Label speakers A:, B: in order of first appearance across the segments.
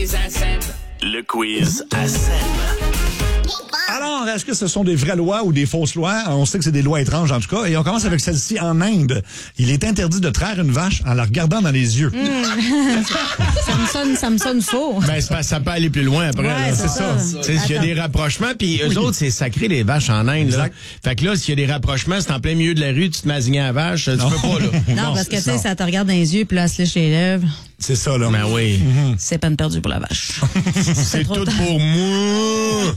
A: quiz à Seb.
B: Le quiz à Seb.
C: Alors, est-ce que ce sont des vraies lois ou des fausses lois? On sait que c'est des lois étranges, en tout cas. Et on commence avec celle-ci en Inde. Il est interdit de traire une vache en la regardant dans les yeux.
D: Ça me sonne faux.
E: Ben, ça peut aller plus loin après.
D: Ouais,
E: là.
D: c'est ça.
E: Il y a des rapprochements, puis eux autres, c'est sacré, les vaches en Inde. Là.
C: Exact.
E: Fait que là, s'il y a des rapprochements, c'est en plein milieu de la rue, tu te mets à zigner à la vache, tu peux pas, là.
D: Non, parce que tu sais, ça te regarde dans les yeux, puis là, elle se lèche les lèvres.
C: C'est ça, là.
E: Ben oui.
D: C'est peine perdue pour la vache.
E: C'est
D: trop
E: tout
D: tard.
E: pour moi.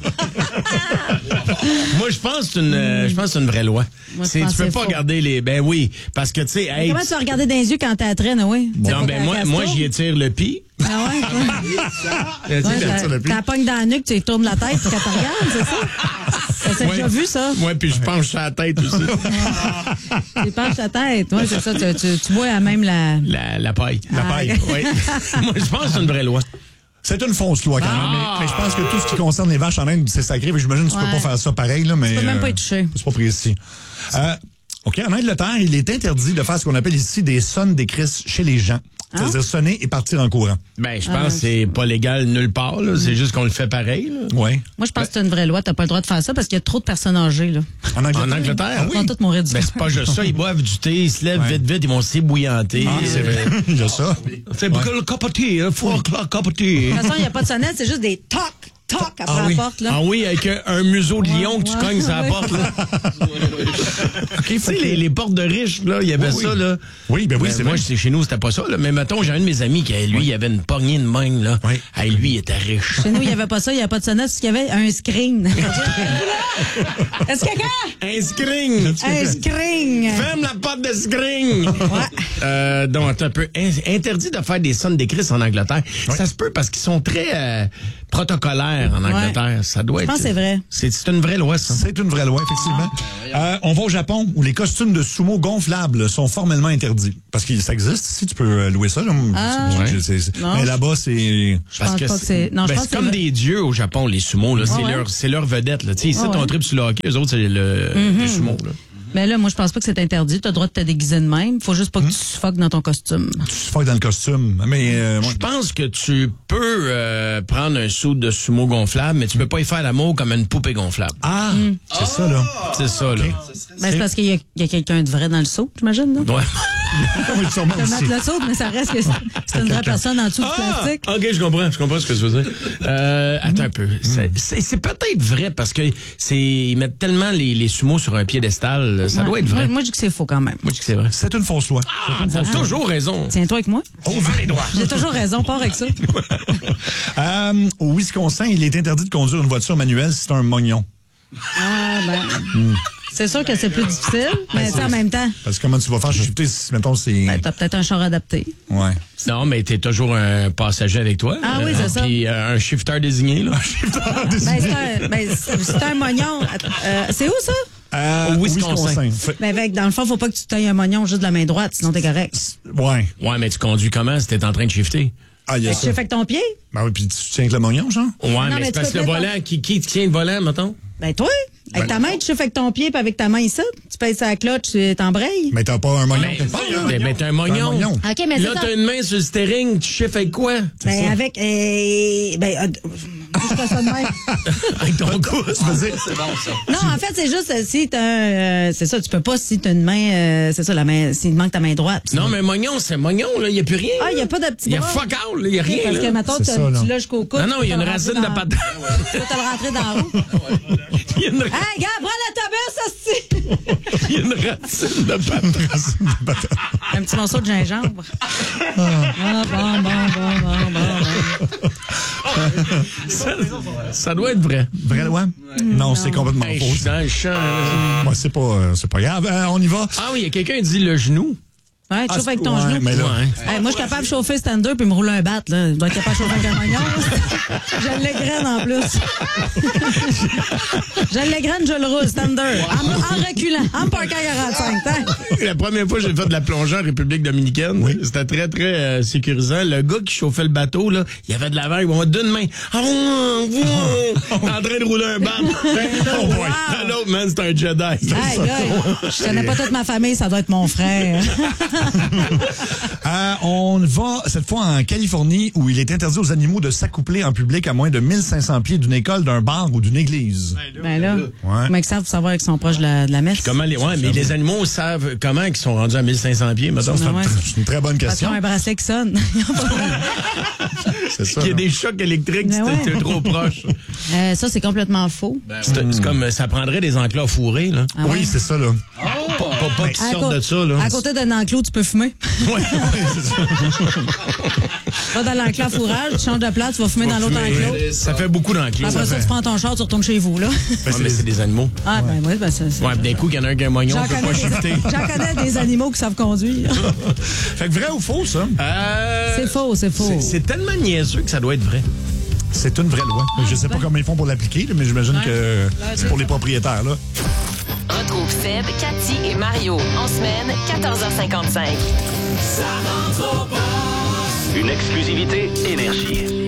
E: Moi, je pense que c'est une vraie loi.
D: Moi, je
E: Tu
D: pense
E: peux
D: que c'est
E: pas
D: faux.
E: regarder les... Ben oui, parce que, tu sais... hey,
D: Comment tu vas regarder dans les yeux quand t'es à traîne, oui?
E: non, ben moi j'y étire le pis.
D: Ah ouais?
E: Tu sais,
D: T'as pogne dans la nuque, tu tournes la tête, puis quand tu regardes, c'est ça? T'as déjà vu ça?
E: Ouais, puis je penche sur la tête aussi.
D: Tu penches ta tête. Oui, c'est ça. Tu vois à même la...
E: La paille.
C: La paille.
E: Oui. Moi, je pense que c'est une vraie loi.
C: C'est une fausse loi, quand même. Mais je pense que tout ce qui concerne les vaches en Inde, c'est sacré. J'imagine que tu peux
D: Ouais.
C: pas faire ça pareil, là, mais.
D: Tu peux même pas y toucher.
C: C'est pas précis. OK, en Angleterre, il est interdit de faire ce qu'on appelle ici des sonnes des crises chez les gens. C'est-à-dire sonner et partir en courant.
E: Ben, je pense que c'est pas légal nulle part, là. C'est juste qu'on le fait pareil, là.
C: Oui.
D: Moi, je pense que c'est une vraie loi. T'as pas le droit de faire ça parce qu'il y a trop de personnes âgées, là.
C: En Angleterre?
E: En Angleterre?
D: Ils vont toutes mourir du
E: Ben, c'est pas juste ça. Ils boivent du thé, ils se lèvent vite, ils vont s'ébouillanter.
C: Ah, c'est vrai. Il y a ça.
E: C'est le cup of tea, 4 o'clock cup of tea.
D: De toute façon, il n'y a pas de sonnette, c'est juste des toc après la porte, là.
E: Ah oui, avec un museau de lion que tu
D: ouais.
E: cognes sur la porte, là. Tu sais, les portes de riches, là, il y avait ça, là.
C: Oui, ben oui, c'est
E: moi,
C: vrai.
E: chez nous, c'était pas ça, là. Mais mettons, j'ai un de mes amis qui, lui, il avait une poignée de main, là.
C: Oui.
E: Hey, lui, il était riche.
D: Chez nous, il n'y avait pas ça, il n'y avait pas de sonnette, il y avait un screen. Est-ce que
E: Un screen!
D: un screen?
E: Ferme la porte de screen! Donc, attends un peu. Interdit de faire des sonnes d'écrits en Angleterre. Ça se peut parce qu'ils sont très protocolaires en Angleterre. Ça doit
D: Je
E: être.
D: pense que c'est vrai.
E: C'est une vraie loi, ça.
C: C'est une vraie loi, effectivement. On va au Japon, où les costumes de sumo gonflables sont formellement interdits. Parce que ça existe ici, tu peux louer ça. Là.
D: Non.
C: Mais là-bas, c'est...
D: Je pense pas que c'est... Non, je pense
E: c'est
D: que
E: comme
D: c'est...
E: des dieux au Japon, les sumos. Là. C'est leur vedette. Là. Tu sais, ici, ton trip sur le hockey, eux autres, c'est les sumos. Là.
D: Mais là, moi, je pense pas que c'est interdit. Tu as le droit de te déguiser de même. Faut juste pas que tu suffoques dans ton costume.
C: Tu suffoques dans le costume. Mais
E: Je pense que tu peux prendre un saut de sumo gonflable, mais tu peux pas y faire l'amour comme une poupée gonflable.
C: Ah, c'est ça, là.
E: C'est ça, là.
D: Ben, c'est parce qu'il y a quelqu'un de vrai dans le seau, j'imagine, là.
E: Ouais.
C: Oui, sûrement
D: Tu peux
C: aussi.
D: mettre le saut, mais ça reste que c'est une vraie personne en dessous du plastique.
E: OK, je comprends ce que tu veux dire. Attends un peu. C'est peut-être vrai parce que ils mettent tellement les sumos sur un piédestal. Ça doit être vrai.
D: Moi, je dis que c'est faux quand même.
E: Moi, je dis que c'est vrai.
C: C'est une fausse loi.
E: T'as toujours raison.
D: Tiens-toi avec moi.
C: Ouvre les doigts.
D: J'ai toujours raison, pas avec ça.
C: Au Wisconsin, il est interdit de conduire une voiture manuelle si c'est un mognon.
D: Ah, ben. C'est sûr que c'est plus difficile, mais ça, en même temps,
C: Parce que comment tu vas faire shifter si, mettons, c'est...
D: ben, t'as peut-être un char adapté.
C: Ouais.
E: Non, mais t'es toujours un passager avec toi.
D: Ah oui, c'est ça.
E: Puis un shifter désigné, là.
D: C'est un mognon. C'est où ça?
C: Au
E: Wisconsin.
D: Ben, avec, dans le fond, faut pas que tu tailles un mognon juste de la main droite, sinon t'es correct.
C: Ouais.
E: Ouais, mais tu conduis comment si t'es en train de shifter?
C: Ah, il y a
D: Fait que
C: ça.
D: tu fais avec ton pied?
C: Ben oui, puis tu tiens avec le mognon, genre?
E: Ouais,
D: Non,
E: mais
D: mais
E: c'est
D: tu
E: parce que
D: peux
E: le
D: peut-être
E: volant, qui tient le volant, mettons?
D: Ben, toi, avec ta main, tu chauffes avec ton pied, puis avec ta main ici, tu pèses sur la clutch, tu t'embrayes.
C: Mais t'as pas un mognon.
E: Ben, t'as un mognon.
C: mognon.
D: OK, mais
E: Là,
D: c'est ça.
E: t'as une main sur le steering, tu chiffres avec quoi?
D: Ben, avec, je fais ça de même.
E: Avec ton pouce.
D: Non, en fait, c'est juste si t'as c'est ça, tu peux pas si t'as une main, c'est ça, la main, s'il te manque ta main droite.
E: Non, mais mognon, c'est mognon, là. Il n'y a plus rien.
D: Ah, il n'y a pas de petit
E: Il y a
D: bras.
E: fuck all, il n'y a rien,
D: Parce que,
E: là.
D: mettons,
C: C'est ça, là.
D: tu l'as jusqu'au coude.
E: Non, non, il y a
D: tu
E: une
D: vas le
E: racine
D: rentrer
E: de
D: dans-
E: patate.
D: Tu vas te le rentrer dans la roue.
E: Il y a une
D: Hey, gars, prends l'autobus, hostie!
E: il y a une racine de patate.
D: Un petit morceau de gingembre.
E: Ça doit être vrai.
C: Vrai loi? Non, c'est complètement
E: Hey, je
C: faux.
E: suis dans le champ, là.
C: Moi, c'est pas grave. On y va.
E: Ah oui, il y a quelqu'un qui dit le genou.
D: Ouais, tu chauffes avec ton
C: ouais,
D: genou.
C: mais là-
D: Hey, moi, je suis capable de chauffer stander puis me rouler un bat, là. Je dois être capable de chauffer avec un mognon. Je l'égrène en plus. Je l'égrène, je le roule, stander. En reculant, en me parquant à 45. Hein?
E: La première fois que j'ai fait de la plongée en République dominicaine, c'était très, très sécurisant. Le gars qui chauffait le bateau, là, il avait de la vague, on d'une main. En train de rouler un bat. L'autre, man, c'est un Jedi.
D: Hey, gars, je connais pas toute ma famille, ça doit être mon frère.
C: On va cette fois en Californie où il est interdit aux animaux de s'accoupler en public à moins de 1500 pieds d'une école, d'un bar ou d'une église.
D: Ben là,
C: Ouais.
D: comment ils savent savoir qu'ils sont proches de la messe?
E: Comment mais les animaux savent comment ils sont rendus à 1500 pieds, mettons.
D: Ah ouais.
C: C'est une très bonne
D: Parce qu'ils
C: question.
D: ont un bracelet qui sonne.
C: C'est ça.
E: Il y a
C: là.
E: des chocs électriques
D: Ben
E: si
D: ouais.
E: t'es trop proche.
D: Ça, c'est complètement faux.
E: C'est comme, ça prendrait des enclos fourrés, là.
D: Ah ouais?
C: Oui, c'est ça, là.
E: Pas qu'ils
D: À
E: sortent de ça, là.
D: À côté d'un enclos, tu peux fumer.
E: Ouais.
D: Va dans l'enclos à fourrage, tu changes de place, tu vas fumer dans l'autre enclos.
E: Ça fait beaucoup d'enclos.
D: Après ça, tu prends ton char, tu retournes chez vous, là.
E: Ouais, mais c'est des animaux.
D: Ah, ben oui, ben ça.
E: Ouais, puis d'un coup, il y en a un qui a un moignon,
D: J'en
E: on peut pas
D: connais,
E: shifter.
D: j'en connais des animaux qui savent conduire.
C: Fait que vrai ou faux, ça?
D: C'est faux, c'est faux.
E: C'est tellement niaiseux que ça doit être vrai.
C: C'est une vraie loi. Je sais pas comment ils font pour l'appliquer, là, mais j'imagine que c'est pour les propriétaires, là.
A: Retrouve Seb, Cathy et Mario en semaine 14h55.
B: Une exclusivité Énergie.